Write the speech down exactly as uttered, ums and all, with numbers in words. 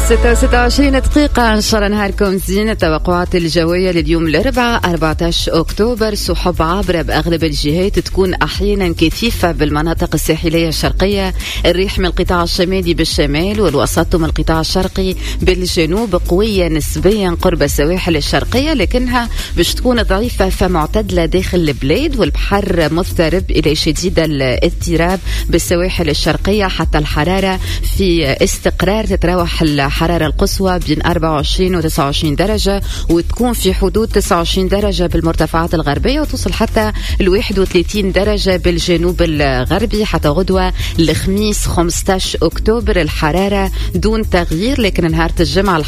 ستة وستة وعشرين دقيقة. إن شاء الله نهاركم زين. التوقعات الجوية لليوم الأربعاء أربعة عشر أكتوبر: سحب عابرة بأغلب الجهات، تكون أحيانا كثيفة بالمناطق الساحلية الشرقية. الريح من القطاع الشمالي بالشمال والوسط من القطاع الشرقي بالجنوب، قوية نسبيا قرب السواحل الشرقية، لكنها باش تكون ضعيفة فمعتدلة داخل البلاد. والبحر مضطرب إلى شديد الاضطراب بالسواحل الشرقية، حتى الحرارة في استقرار، تتراوح الحرارة القصوى بين أربعة وعشرين و تسعة وعشرين درجة، وتكون في حدود تسعة وعشرين درجة بالمرتفعات الغربية، وتصل حتى ال واحد وثلاثين درجة بالجنوب الغربي. حتى غدوة الخميس خمسة عشر أكتوبر الحرارة دون تغيير، لكن نهار الجمعة